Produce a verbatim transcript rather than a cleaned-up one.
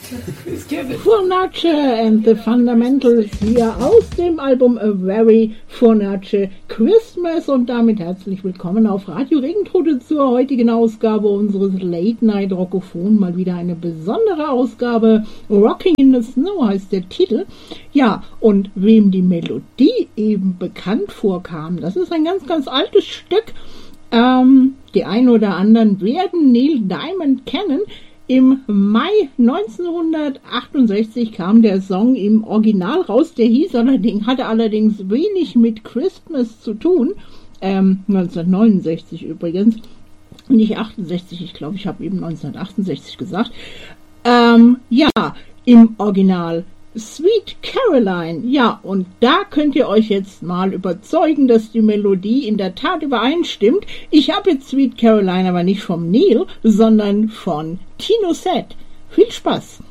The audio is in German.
Furnace and the Fundamentals hier aus dem Album A Very Furnace Christmas und damit herzlich willkommen auf Radio Regentrode zur heutigen Ausgabe unseres Late Night Rockophon. Mal wieder eine besondere Ausgabe. Rocking in the Snow heißt der Titel. Ja, und wem die Melodie eben bekannt vorkam, das ist ein ganz, ganz altes Stück. Ähm, die ein oder anderen werden Neil Diamond kennen. Im Mai neunzehnhundertachtundsechzig kam der Song im Original raus, der hieß allerdings, hatte allerdings wenig mit Christmas zu tun, ähm, neunzehnhundertneunundsechzig übrigens, nicht achtundsechzig, ich glaube, ich habe eben neunzehnhundertachtundsechzig gesagt, ähm, ja, im Original Sweet Caroline, ja, und da könnt ihr euch jetzt mal überzeugen, dass die Melodie in der Tat übereinstimmt. Ich habe jetzt Sweet Caroline aber nicht vom Neil, sondern von Tino Set. Viel Spaß!